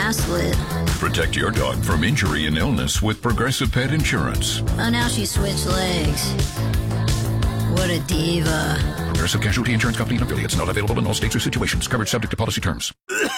mask lit. Protect your dog from injury and illness with Progressive Pet Insurance. Oh, now she switched legs. What a diva. Progressive Casualty Insurance Company and affiliates. Not available in all states or situations. Coverage subject to policy terms.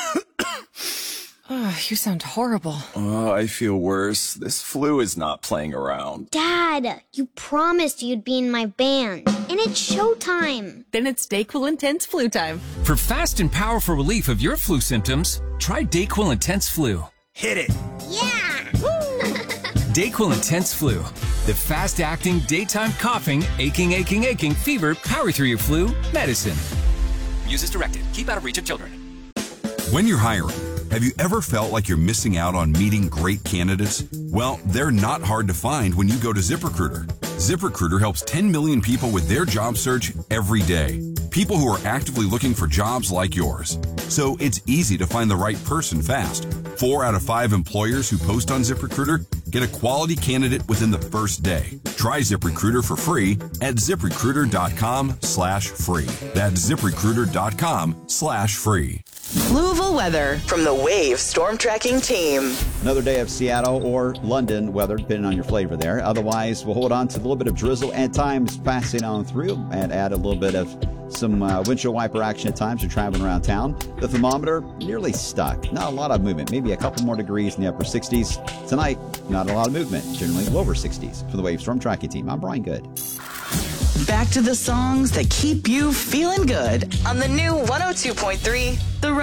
Oh, you sound horrible. Oh, I feel worse. This flu is not playing around. Dad, you promised you'd be in my band. And it's showtime. Then it's DayQuil Intense Flu time. For fast and powerful relief of your flu symptoms, try DayQuil Intense Flu. Hit it. Yeah! DayQuil Intense Flu. The fast-acting, daytime coughing, aching, fever, power through your flu medicine. Use as directed. Keep out of reach of children. When you're hiring, have you ever felt like you're missing out on meeting great candidates? Well, they're not hard to find when you go to ZipRecruiter. ZipRecruiter helps 10 million people with their job search every day. People who are actively looking for jobs like yours. So it's easy to find the right person fast. 4 out of 5 employers who post on ZipRecruiter get a quality candidate within the first day. Try ZipRecruiter for free at ZipRecruiter.com/free. That's ZipRecruiter.com/free. Louisville weather from the Wave Storm Tracking Team. Another day of Seattle or London weather, depending on your flavor there. Otherwise, we'll hold on to a little bit of drizzle at times passing on through and add a little bit of some windshield wiper action at times. You're traveling around town. The thermometer nearly stuck. Not a lot of movement. Maybe a couple more degrees in the upper 60s. Tonight, not a lot of movement. Generally lower 60s. For the Wave Storm Tracking Team, I'm Brian Good. Back to the songs that keep you feeling good on the new 102.3 The